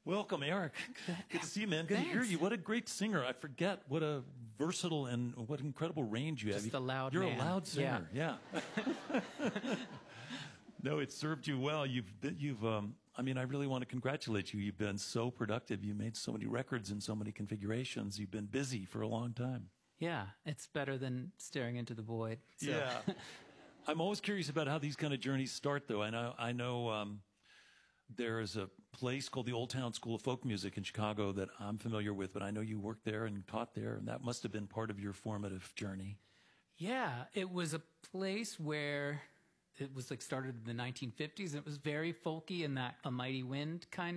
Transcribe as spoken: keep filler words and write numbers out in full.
Welcome, Eric. Good to see you, man. Good Thanks. to hear you. What a great singer. I forget what a versatile and what incredible range you have. Just a loud You're man. a loud singer. Yeah. yeah. No, it served you well. You've, you've. Um, I mean, I really want to congratulate you. You've been so productive. You made so many records in so many configurations. You've been busy for a long time. Yeah, it's better than staring into the void. So. Yeah. I'm always curious about how these kind of journeys start, though. I know. I know. Um, There is a place called the Old Town School of Folk Music in Chicago that I'm familiar with, but I know you worked there and taught there, and that must have been part of your formative journey. Yeah, it was a place where it was like started in the nineteen fifties. And it was very folky and that A Mighty Wind kind